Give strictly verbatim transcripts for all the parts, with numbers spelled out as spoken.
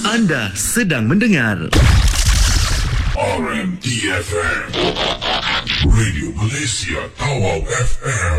Anda sedang mendengar R M D F M, Radio Malaysia Tawau F M.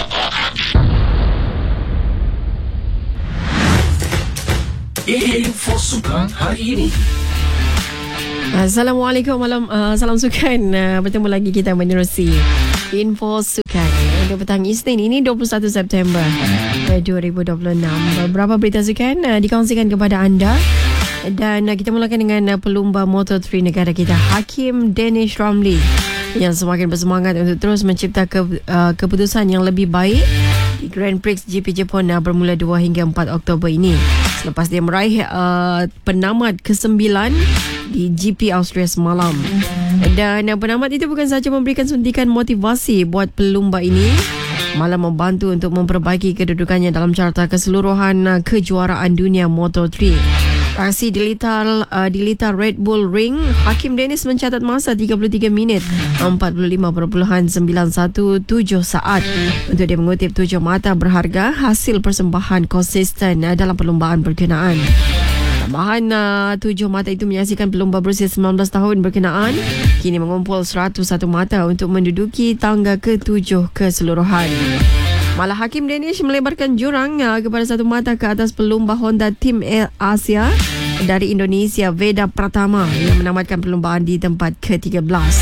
Info Sukan hari ini. Assalamualaikum, malam uh, salam sukan. Uh, bertemu lagi kita menerusi Info Sukan untuk petang Isnin ini dua puluh satu September dua ribu dua puluh enam. Beberapa berita sukan uh, dikongsikan kepada anda. Dan uh, kita mulakan dengan uh, pelumba Moto tiga negara kita, Hakim Danish Ramlee, yang semakin bersemangat untuk terus mencipta ke, uh, keputusan yang lebih baik di Grand Prix G P Jepun uh, bermula dua hingga empat Oktober ini, selepas dia meraih uh, penamat kesembilan di G P Austria semalam. Dan uh, penamat itu bukan sahaja memberikan suntikan motivasi buat pelumba ini, malah membantu untuk memperbaiki kedudukannya dalam carta keseluruhan uh, kejuaraan dunia Moto tiga. Aksi di litar, uh, di litar Red Bull Ring, Hakim Danish mencatat masa tiga puluh tiga minit empat puluh lima perpuluhan sembilan satu tujuh saat untuk dia mengutip tujuh mata berharga hasil persembahan konsisten uh, dalam perlumbaan berkenaan. Tambahan uh, tujuh mata itu menyaksikan pelumba berusia sembilan belas tahun berkenaan kini mengumpul seratus satu mata untuk menduduki tangga ketujuh keseluruhan. Malah Hakim Danish melebarkan jurang uh, kepada satu mata ke atas pelumba Honda Team Asia dari Indonesia, Veda Pratama, yang menamatkan perlumbaan di tempat ke tiga belas.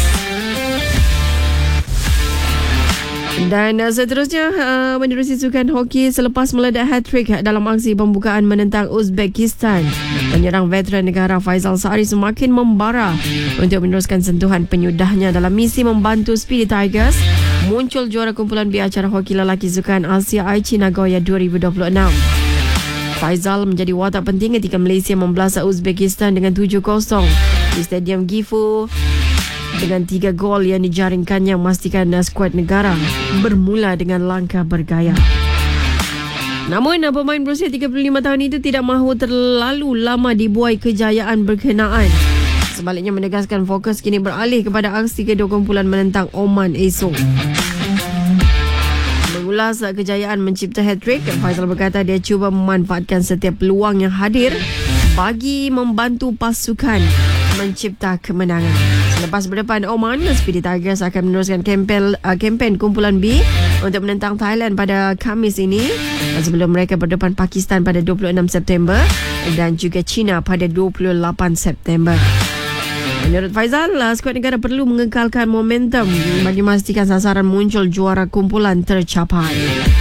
Dan uh, seterusnya uh, menerusi sukan hoki selepas meledak hat-trick dalam aksi pembukaan menentang Uzbekistan, penyerang veteran negara Faisal Sari semakin membara untuk meneruskan sentuhan penyudahnya dalam misi membantu Speedy Tigers muncul juara kumpulan B acara hoki lelaki sukan Asia Aichi Nagoya dua ribu dua puluh enam. Faisal menjadi watak penting ketika Malaysia membelasah Uzbekistan dengan tujuh kosong di Stadium Gifu, dengan tiga gol yang dijaringkannya memastikan skuad negara bermula dengan langkah bergaya. Namun pemain berusia tiga puluh lima tahun itu tidak mahu terlalu lama dibuai kejayaan berkenaan. Sebaliknya menegaskan fokus kini beralih kepada aksi kedua kumpulan menentang Oman esok. Mengulas kejayaan mencipta hat-trick, Faisal berkata dia cuba memanfaatkan setiap peluang yang hadir bagi membantu pasukan mencipta kemenangan. Selepas berdepan Oman, Speedy Tigers akan meneruskan kempen, uh, kempen kumpulan B untuk menentang Thailand pada Khamis ini, dan sebelum mereka berdepan Pakistan pada dua puluh enam September dan juga China pada dua puluh lapan September. Menurut Faisal, skuad negara perlu mengekalkan momentum bagi memastikan sasaran muncul juara kumpulan tercapai.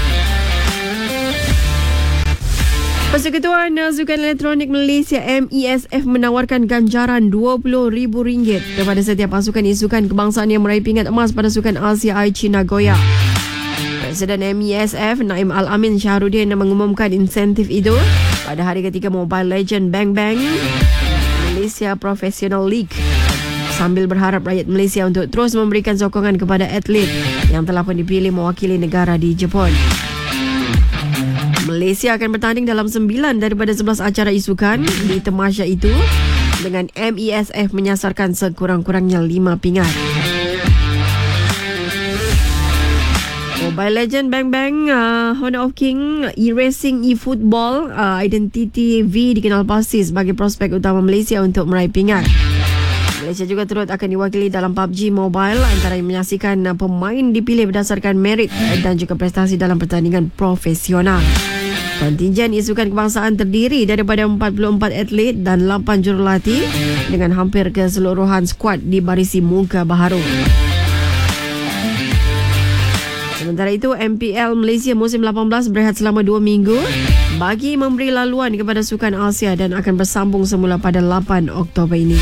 Persekutuan Sukan Elektronik Malaysia M E S F menawarkan ganjaran dua puluh ribu ringgit kepada setiap pasukan isukan kebangsaan yang meraih pingat emas pada Sukan Asia Aichi Nagoya. Presiden M E S F Naim Al-Amin Syahrudin mengumumkan insentif itu pada hari ketiga Mobile Legend Bang Bang Malaysia Professional League, sambil berharap rakyat Malaysia untuk terus memberikan sokongan kepada atlet yang telah pun dipilih mewakili negara di Jepun. Malaysia akan bertanding dalam sembilan daripada sebelas acara isukan di temasya itu, dengan M E S F menyasarkan sekurang-kurangnya lima pingat. Mobile Legend Bang Bang, uh, Honor of King, E-Racing, E-Football, uh, Identity V dikenal pasti sebagai prospek utama Malaysia untuk meraih pingat. Malaysia juga turut akan diwakili dalam P U B G Mobile, antara yang menyaksikan uh, pemain dipilih berdasarkan merit dan juga prestasi dalam pertandingan profesional. Kontingen isukan kebangsaan terdiri daripada empat puluh empat atlet dan lapan jurulatih dengan hampir keseluruhan skuad dibarisi muka baharu. Sementara itu, M P L Malaysia musim lapan belas berehat selama dua minggu bagi memberi laluan kepada Sukan Asia dan akan bersambung semula pada lapan Oktober ini.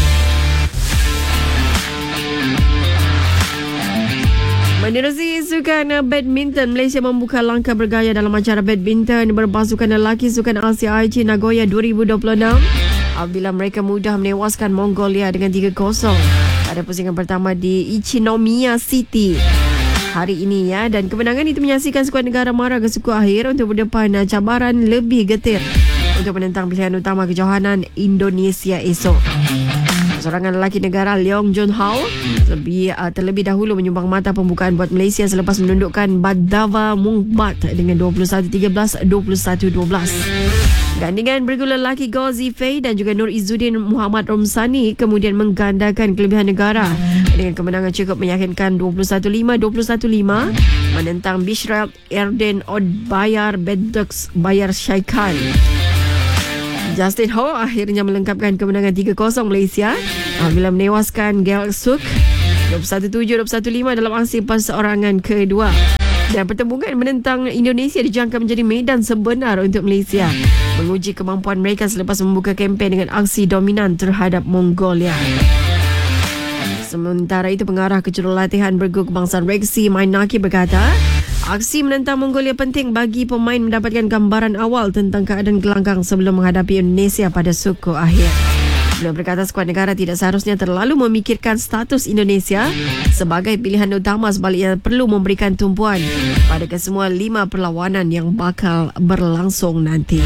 Menerusi Sukan Badminton, Malaysia membuka langkah bergaya dalam acara badminton berpasukan lelaki Sukan Asia Aichi Nagoya dua ribu dua puluh enam apabila mereka mudah menewaskan Mongolia dengan tiga kosong pada pusingan pertama di Ichinomiya City hari ini ya. Dan kemenangan itu menyaksikan skuad negara mara ke suku akhir untuk berdepan cabaran lebih getir untuk menentang pilihan utama kejohanan Indonesia esok. Serangan lelaki negara Leong Jun Hao lebih uh, terlebih dahulu menyumbang mata pembukaan buat Malaysia selepas menundukkan Badava Mungbat dengan dua puluh satu tiga belas, dua puluh satu dua belas. Gandingan bergula lelaki Ghazi Faye dan juga Nur Izzuddin Muhammad Romsani kemudian menggandakan kelebihan negara dengan kemenangan cukup meyakinkan dua puluh satu lima dua puluh satu lima menentang Bishra Erden Odbayar Bedux Bayar Syaikan. Justin Ho akhirnya melengkapkan kemenangan tiga kosong Malaysia apabila menewaskan Gael Suk dua puluh satu tujuh dua puluh satu lima dalam aksi perseorangan kedua. Dan pertembungan menentang Indonesia dijangka menjadi medan sebenar untuk Malaysia menguji kemampuan mereka selepas membuka kempen dengan aksi dominan terhadap Mongolia. Sementara itu, pengarah kejurulatihan bergu kebangsaan Reksi Mainaki berkata, aksi menentang Mongolia penting bagi pemain mendapatkan gambaran awal tentang keadaan gelanggang sebelum menghadapi Indonesia pada suku akhir. Beliau berkata skuad negara tidak seharusnya terlalu memikirkan status Indonesia sebagai pilihan utama, sebaliknya perlu memberikan tumpuan pada kesemua lima perlawanan yang bakal berlangsung nanti.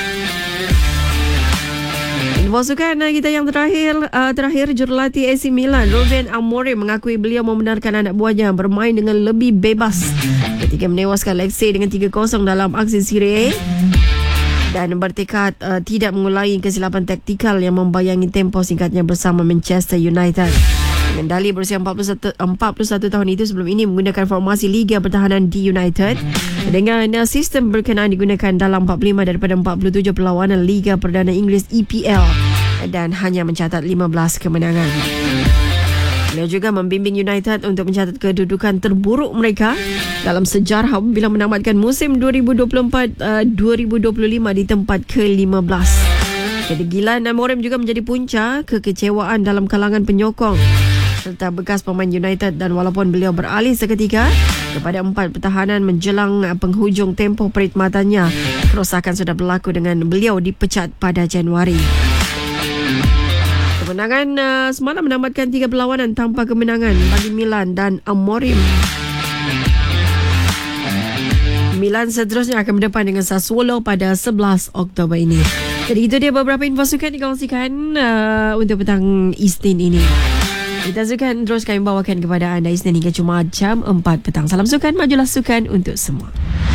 Info sukan kita yang terakhir, uh, terakhir jurulatih A C Milan Ruben Amorim mengakui beliau membenarkan anak buahnya bermain dengan lebih bebas ketika menewaskan Lecce dengan tiga kosong dalam aksi Serie A dan bertekad uh, tidak mengulangi kesilapan taktikal yang membayangi tempoh singkatnya bersama Manchester United. Dengan dalih berusia empat puluh satu tahun itu sebelum ini menggunakan formasi Liga Pertahanan di United dengan uh, sistem berkenaan digunakan dalam empat puluh lima daripada empat puluh tujuh perlawanan Liga Perdana Inggeris E P L dan hanya mencatat lima belas kemenangan. Beliau juga membimbing United untuk mencatat kedudukan terburuk mereka dalam sejarah bila menamatkan musim dua ribu dua puluh empat dua ribu dua puluh lima di tempat ke lima belas. Kedegilan Amorim juga menjadi punca kekecewaan dalam kalangan penyokong serta bekas pemain United, dan walaupun beliau beralih seketika kepada empat pertahanan menjelang penghujung tempoh perkhidmatannya, kerosakan sudah berlaku dengan beliau dipecat pada Januari. Kemenangan uh, semalam menamatkan tiga perlawanan tanpa kemenangan bagi Milan dan Amorim. Milan seterusnya akan berdepan dengan Sassuolo pada sebelas Oktober ini. Jadi itu dia beberapa info sukan dikongsikan uh, untuk petang Isnin ini. Kita sukan terus kami bawakan kepada anda Isnin hingga Jumaat jam empat petang. Salam sukan, majulah sukan untuk semua.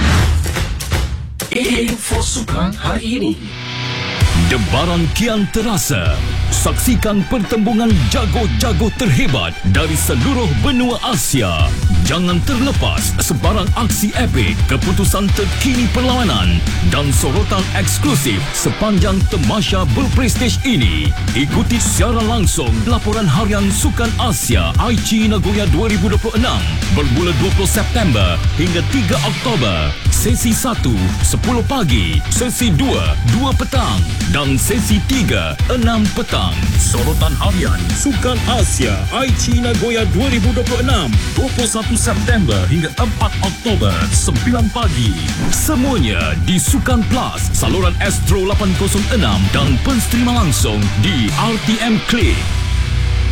Info sukan hari ini. Debaran kian terasa. Saksikan pertembungan jago-jago terhebat dari seluruh benua Asia. Jangan terlepas sebarang aksi epik, keputusan terkini perlawanan dan sorotan eksklusif sepanjang temasya berprestij ini. Ikuti secara langsung laporan harian Sukan Asia Aichi Nagoya dua ribu dua puluh enam bermula dua puluh September hingga tiga Oktober. Sesi satu, sepuluh pagi. Sesi dua, dua petang. Dan sesi tiga, enam petang. Sorotan harian Sukan Asia Aichi Nagoya dua ribu dua puluh enam dua puluh satu September hingga empat Oktober sembilan pagi. Semuanya di Sukan Plus, saluran Astro lapan kosong enam dan pensterima langsung di R T M Click.